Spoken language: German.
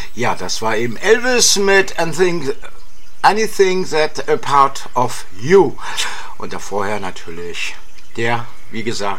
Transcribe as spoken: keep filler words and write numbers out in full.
Ja, das war eben Elvis mit Anything, Anything That a Part of You. Und davorher natürlich der, wie gesagt,